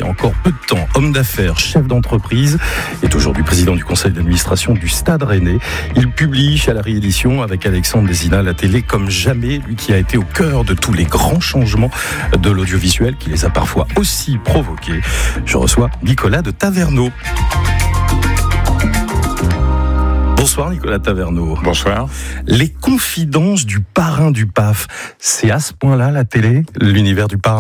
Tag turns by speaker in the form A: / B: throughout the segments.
A: encore peu de temps, homme d'affaires, chef d'entreprise, est aujourd'hui président du conseil d'administration du Stade Rennais. Il publie chez la réédition avec Alexandre Dézina la télé comme jamais, lui qui a été au cœur de tous les grands changements de l'audiovisuel, qui les a parfois aussi provoqués. Je reçois Nicolas de Taverneau. Bonsoir Nicolas Taverneau.
B: Bonsoir.
A: Les confidences du parrain du PAF, c'est à ce point-là la télé, l'univers du parrain ?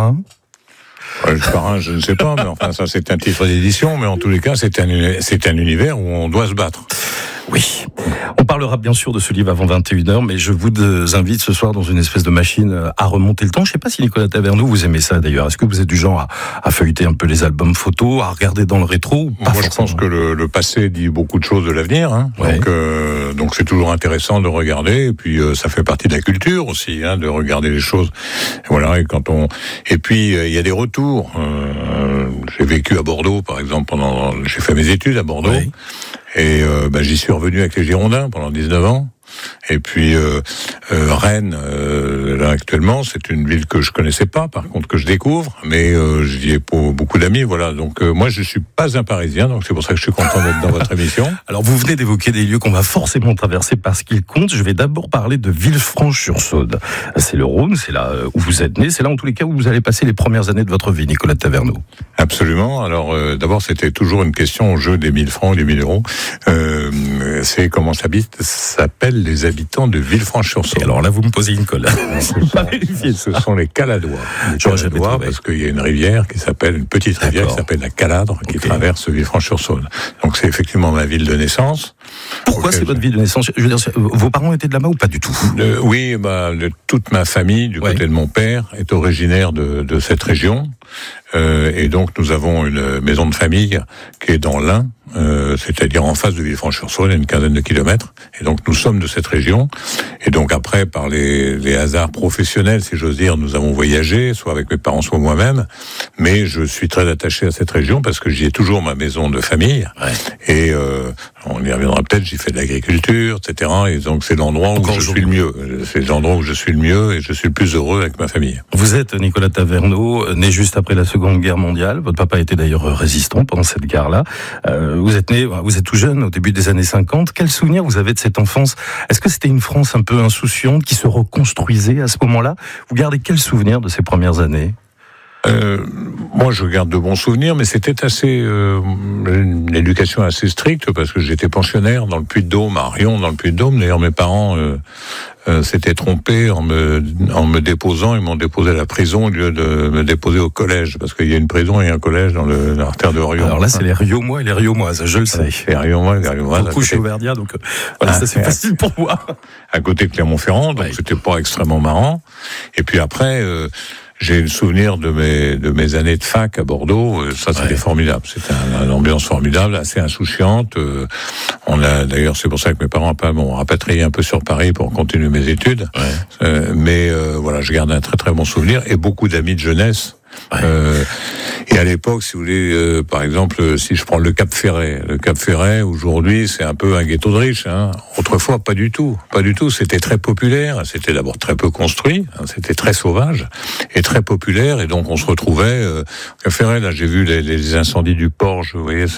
B: Le parrain, je ne sais pas, mais enfin ça c'est un titre d'édition, mais en tous les cas c'est un univers où on doit se battre.
A: Oui, on parlera bien sûr de ce livre avant 21h, mais je vous invite ce soir dans une espèce de machine à remonter le temps. Je ne sais pas si Nicolas Taverneau, vous aimez ça d'ailleurs. Est-ce que vous êtes du genre à feuilleter un peu les albums photos, à regarder dans le rétro ou pas?
B: Moi, je pense que le passé dit beaucoup de choses de l'avenir, hein.
A: Ouais.
B: Donc c'est toujours intéressant de regarder, et puis ça fait partie de la culture aussi, hein, de regarder les choses. Et voilà, et puis il y a des retours. J'ai vécu à Bordeaux, par exemple, j'ai fait mes études à Bordeaux.
A: Oui.
B: Et j'y suis revenu avec les Girondins pendant 19 ans. Et puis Rennes, là actuellement, c'est une ville que je connaissais pas, par contre que je découvre, mais j'y ai beaucoup d'amis, voilà. Donc moi je suis pas un Parisien, donc c'est pour ça que je suis content d'être dans votre émission.
A: Alors vous venez d'évoquer des lieux qu'on va forcément traverser parce qu'ils comptent. Je vais d'abord parler de Villefranche-sur-Saône. C'est le Rhône, c'est là où vous êtes né, c'est là en tous les cas où vous allez passer les premières années de votre vie, Nicolas Taverneau.
B: Absolument. Alors d'abord c'était toujours une question au jeu des 1000 francs, des 1000 euros. C'est comment s'appellent les habitants de Villefranche-sur-Saône.
A: Alors là, vous me posez une colle.
B: Ce sont les Caladois. Parce qu'il y a une rivière une petite rivière qui s'appelle la Caladre, qui traverse Villefranche-sur-Saône. Donc c'est effectivement ma ville de naissance.
A: Pourquoi c'est votre ville de naissance ? Je veux dire, vos parents étaient de là-bas ou pas du tout ?
B: Oui, toute ma famille, du côté de mon père, est originaire de cette région. Et donc nous avons une maison de famille qui est dans l'Ain, c'est-à-dire en face de Villefranche-sur-Saône, à une quinzaine de kilomètres. Et donc nous sommes de cette région. Et donc après, par les hasards professionnels, si j'ose dire, nous avons voyagé, soit avec mes parents, soit moi-même. Mais je suis très attaché à cette région parce que j'y ai toujours ma maison de famille. Ouais. Et on y reviendra peut-être. J'y fais de l'agriculture, etc. Et donc c'est l'endroit où je suis le mieux. C'est l'endroit où je suis le mieux et je suis le plus heureux avec ma famille.
A: Vous êtes Nicolas Taverneau, né juste après la Seconde Guerre mondiale. Votre papa était d'ailleurs résistant pendant cette guerre-là. Vous êtes tout jeune, au début des années 50. Quel souvenir vous avez de cette enfance ? Est-ce que c'était une France un peu insouciante qui se reconstruisait à ce moment-là ? Vous gardez quel souvenir de ces premières années ?
B: Moi, je garde de bons souvenirs, mais c'était une éducation assez stricte parce que j'étais pensionnaire dans le Puy-de-Dôme, à Rion, dans le Puy-de-Dôme. D'ailleurs, mes parents s'étaient trompés en me déposant. Ils m'ont déposé à la prison au lieu de me déposer au collège, parce qu'il y a une prison et un collège dans l'artère de Rion.
A: Alors là, c'est les Riomois et les Riomoises, je le sais.
B: Les Riomois et les Riomoises.
A: Beaucoup, je suis auvergnat, donc ça c'est facile pour moi.
B: À côté de Clermont-Ferrand, donc c'était pas extrêmement marrant. Et puis après... j'ai le souvenir de mes années de fac à Bordeaux. Ça, c'était formidable. C'était une ambiance formidable, assez insouciante. D'ailleurs, c'est pour ça que mes parents m'ont rapatrié un peu sur Paris pour continuer mes études. Ouais. Mais voilà, je garde un très très bon souvenir et beaucoup d'amis de jeunesse. Ouais. Et à l'époque, si vous voulez, par exemple, si je prends le Cap Ferret, aujourd'hui, c'est un peu un ghetto de riches, hein. Autrefois, pas du tout. C'était très populaire. C'était d'abord très peu construit. Hein. C'était très sauvage et très populaire. Et donc, on se retrouvait, Cap Ferret, là, j'ai vu les incendies du Porge. Vous voyez,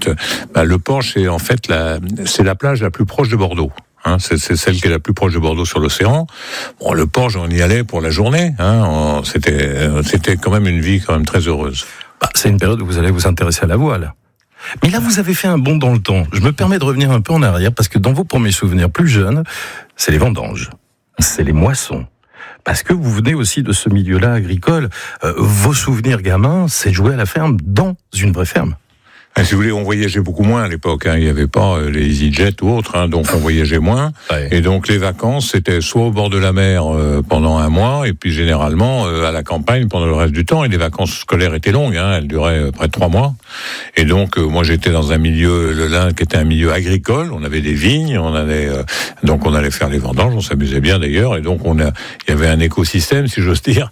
B: le Porge, c'est en fait c'est la plage la plus proche de Bordeaux. Hein, c'est celle qui est la plus proche de Bordeaux sur l'océan. Bon, le Porge, on y allait pour la journée. Hein, c'était quand même une vie quand même très heureuse.
A: C'est une période où vous allez vous intéresser à la voile. Mais là, vous avez fait un bond dans le temps. Je me permets de revenir un peu en arrière parce que dans vos premiers souvenirs plus jeunes, c'est les vendanges, c'est les moissons. Parce que vous venez aussi de ce milieu-là agricole. Vos souvenirs gamins, c'est de jouer à la ferme dans une vraie ferme.
B: Si vous voulez, on voyageait beaucoup moins à l'époque. Hein. Il n'y avait pas les EasyJet ou autres, hein, donc on voyageait moins. Ouais. Et donc les vacances, c'était soit au bord de la mer pendant un mois, et puis généralement à la campagne pendant le reste du temps. Et les vacances scolaires étaient longues, hein, elles duraient près de 3 mois. Et donc moi j'étais dans un milieu, le Lin, qui était un milieu agricole. On avait des vignes, donc on allait faire les vendanges, on s'amusait bien d'ailleurs. Et donc il y avait un écosystème, si j'ose dire,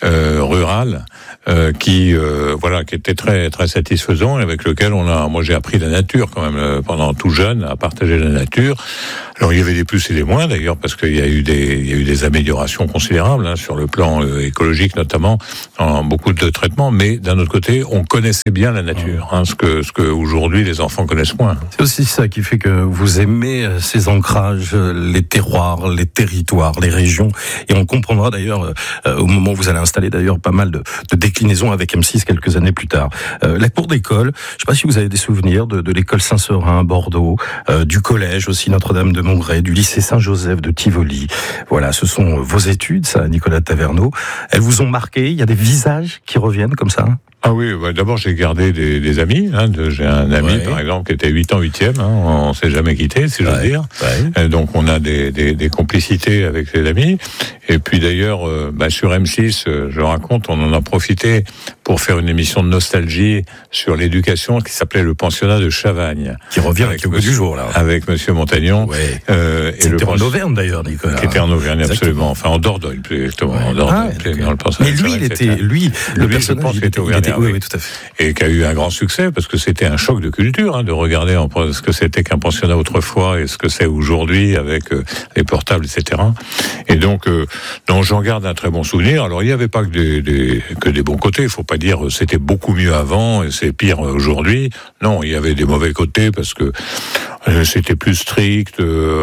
B: rural, qui était très très satisfaisant, et avec lequel moi j'ai appris la nature quand même pendant tout jeune, à partager la nature. Alors il y avait des plus et des moins d'ailleurs, parce qu'il y a eu des améliorations considérables sur le plan écologique notamment, en beaucoup de traitements, mais d'un autre côté, on connaissait bien la nature, ce que aujourd'hui les enfants connaissent moins.
A: C'est aussi ça qui fait que vous aimez ces ancrages, les terroirs, les territoires, les régions, et on comprendra d'ailleurs au moment où vous allez installer d'ailleurs pas mal de déclinaisons avec M6 quelques années plus tard. La cour d'école, je ne sais pas si vous avez des souvenirs de l'école Saint-Seurin à Bordeaux, du collège aussi Notre-Dame de Montgré, du lycée Saint-Joseph de Tivoli. Voilà, ce sont vos études, ça, Nicolas Taverneau. Elles vous ont marqué, il y a des visages qui reviennent comme ça?
B: Ah oui, d'abord j'ai gardé des amis. J'ai un ami par exemple qui était 8 ans 8e. On s'est jamais quitté, si j'ose dire. Donc on a des complicités avec les amis. Et puis d'ailleurs, sur M6, je raconte, on en a profité pour faire une émission de nostalgie sur l'éducation qui s'appelait Le Pensionnat de Chavagne.
A: Qui revient avec le goût du jour là.
B: Avec Monsieur Montagnon.
A: C'était en Auvergne d'ailleurs, Nicolas.
B: Qui était en Auvergne, absolument. Enfin en Dordogne, plus exactement. En Dordogne, dans le Pensionnat.
A: Mais le personnage était auvergnat. Oui, tout à fait.
B: Et qui a eu un grand succès parce que c'était un choc de culture de regarder ce que c'était qu'un pensionnat autrefois et ce que c'est aujourd'hui avec les portables, etc. Et donc, j'en garde un très bon souvenir. Alors, il n'y avait pas que des bons côtés. Il faut pas dire c'était beaucoup mieux avant et c'est pire aujourd'hui. Non, il y avait des mauvais côtés parce que c'était plus strict,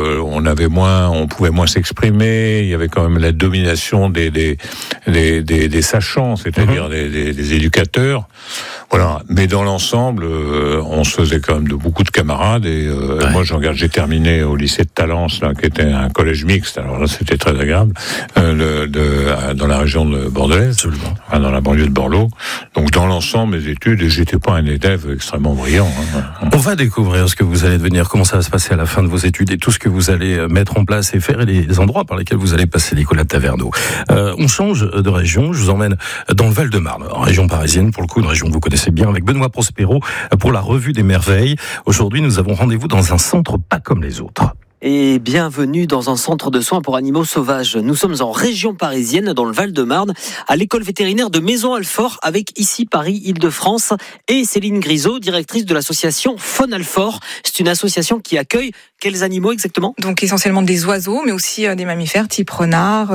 B: on pouvait moins s'exprimer, il y avait quand même la domination des sachants, c'est-à-dire des éducateurs. Voilà. Mais dans l'ensemble, on se faisait quand même de beaucoup de camarades et moi j'ai terminé au lycée de Talence, là, qui était un collège mixte. Alors là, c'était très agréable, dans la région de Bordelaise, dans la banlieue de Bordeaux. Donc dans l'ensemble, mes études, et j'étais pas un élève extrêmement brillant.
A: On va découvrir ce que vous allez devenir, comment ça va se passer à la fin de vos études et tout ce que vous allez mettre en place et faire et les endroits par lesquels vous allez passer, Nicolas Taverneau. On change de région, je vous emmène dans le Val-de-Marne, région parisienne, pour le coup, une région que vous connaissez bien, avec Benoît Prospero pour la Revue des Merveilles. Aujourd'hui, nous avons rendez-vous dans un centre pas comme les autres.
C: Et bienvenue dans un centre de soins pour animaux sauvages. Nous sommes en région parisienne, dans le Val-de-Marne, à l'école vétérinaire de Maison-Alfort, avec ici Paris-Île-de-France, et Céline Grisot, directrice de l'association Faune-Alfort. C'est une association qui accueille quels animaux exactement ?
D: Donc essentiellement des oiseaux, mais aussi des mammifères type renard,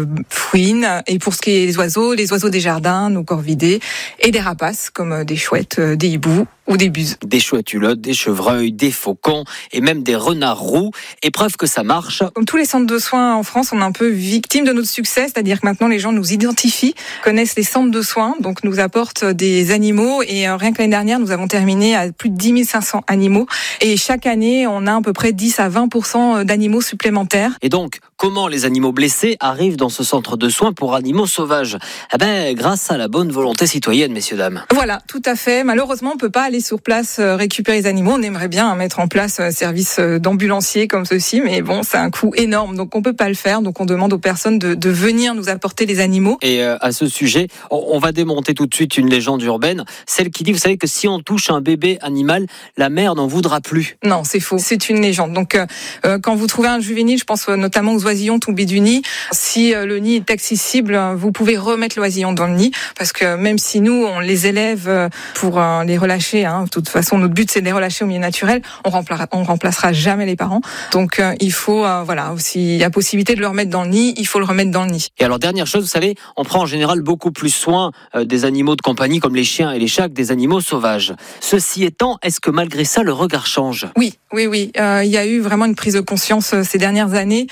D: fouine. Et pour ce qui est des oiseaux des jardins, nos corvidés, et des rapaces comme des chouettes, des hiboux ou des buses.
C: Des chouettes hulottes, des chevreuils, des faucons et même des renards roux. Et preuve que ça marche.
D: Comme tous les centres de soins en France, on est un peu victime de notre succès, c'est-à-dire que maintenant les gens nous identifient, connaissent les centres de soins, donc nous apportent des animaux. Et rien que l'année dernière, nous avons terminé à plus de 10 500 animaux. Et chaque année, on a à peu près 10 à 20% d'animaux supplémentaires.
C: Et donc, comment les animaux blessés arrivent dans ce centre de soins pour animaux sauvages ? Grâce à la bonne volonté citoyenne, messieurs, dames.
D: Voilà, tout à fait. Malheureusement, on peut pas aller sur place récupérer les animaux. On aimerait bien mettre en place un service d'ambulancier comme ceci, mais bon, c'est un coût énorme, donc on peut pas le faire. Donc on demande aux personnes de venir nous apporter les animaux.
C: Et à ce sujet, on va démonter tout de suite une légende urbaine, celle qui dit, vous savez, que si on touche un bébé animal, la mère n'en voudra plus.
D: Non, c'est faux. C'est une légende. Donc quand vous trouvez un juvénile, je pense notamment aux oisillons tombés du nid, si le nid est accessible, vous pouvez remettre l'oisillon dans le nid, parce que même si nous on les élève pour les relâcher, de toute façon notre but c'est de les relâcher au milieu naturel, on remplacera jamais les parents. Donc il faut, s'il y a possibilité de le remettre dans le nid, il faut le remettre dans le nid.
C: Et alors dernière chose, vous savez, on prend en général beaucoup plus soin des animaux de compagnie comme les chiens et les chats que des animaux sauvages. Ceci étant, est-ce que malgré ça le regard change ?
D: Oui. Il y a eu vraiment une prise de conscience ces dernières années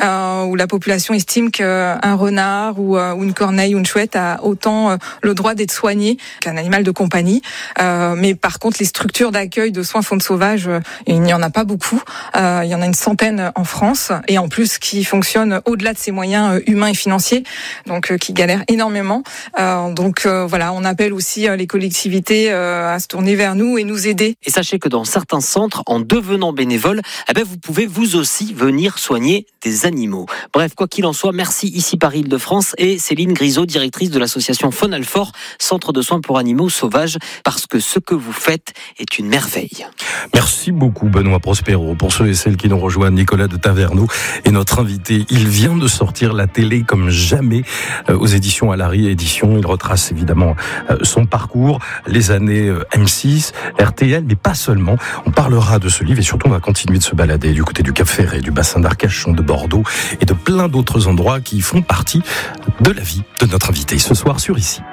D: où la population estime qu'un renard ou une corneille ou une chouette a autant le droit d'être soigné qu'un animal de compagnie. Mais par contre, les structures d'accueil de soins faune sauvage, il n'y en a pas beaucoup. Il y en a une centaine en France, et en plus qui fonctionnent au-delà de ses moyens humains et financiers, donc qui galèrent énormément. On appelle aussi les collectivités à se tourner vers nous et nous aider.
C: Et sachez que dans certains centres, en devenant bénévole, vous pouvez vous aussi venir soigner des animaux. animaux. Bref, quoi qu'il en soit, merci ici Paris Île-de-France et Céline Grisot, directrice de l'association Faune Alfort, centre de soins pour animaux sauvages, parce que ce que vous faites est une merveille.
A: Merci beaucoup Benoît Prospero. Pour ceux et celles qui nous rejoignent, Nicolas de Taverneau est notre invité. Il vient de sortir La télé comme jamais aux éditions Alary Éditions. Il retrace évidemment son parcours, les années M6, RTL, mais pas seulement. On parlera de ce livre et surtout on va continuer de se balader du côté du Cap Ferret, du bassin d'Arcachon, de Bordeaux et de plein d'autres endroits qui font partie de la vie de notre invité ce soir sur Ici.